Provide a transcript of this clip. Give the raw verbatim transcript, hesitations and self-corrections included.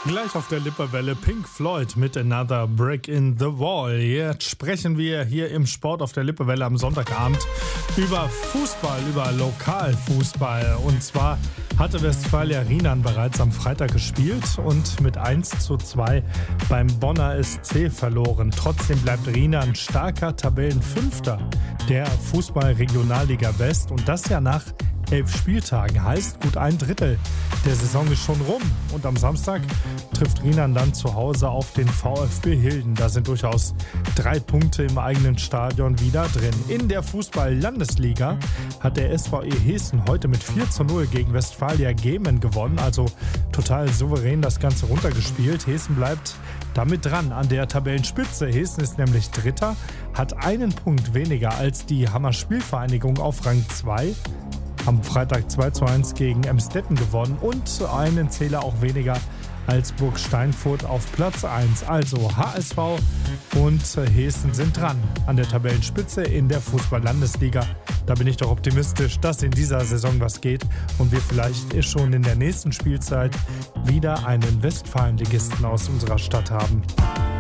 Gleich auf der Lippewelle Pink Floyd mit Another Brick in the Wall. Jetzt sprechen wir hier im Sport auf der Lippewelle am Sonntagabend über Fußball, über Lokalfußball. Und zwar hatte Westfalia Rienan bereits am Freitag gespielt und mit eins zu zwei beim Bonner S C verloren. Trotzdem bleibt Rienan starker Tabellenfünfter der Fußball-Regionalliga West und das ja nach elf Spieltagen, heißt gut ein Drittel der Saison ist schon rum. Und am Samstag trifft Rienan dann zu Hause auf den VfB Hilden. Da sind durchaus drei Punkte im eigenen Stadion wieder drin. In der Fußball-Landesliga hat der S V E Hessen heute mit vier zu null gegen Westfalia Gemen gewonnen. Also total souverän das Ganze runtergespielt. Hessen bleibt damit dran an der Tabellenspitze. Hessen ist nämlich Dritter, hat einen Punkt weniger als die Hammer Spielvereinigung auf Rang zwei. Am Freitag zwei zu eins gegen Emstetten gewonnen und einen Zähler auch weniger als Burg Steinfurt auf Platz eins. Also H S V und Hessen sind dran an der Tabellenspitze in der Fußball-Landesliga. Da bin ich doch optimistisch, dass in dieser Saison was geht und wir vielleicht schon in der nächsten Spielzeit wieder einen Westfalenligisten aus unserer Stadt haben.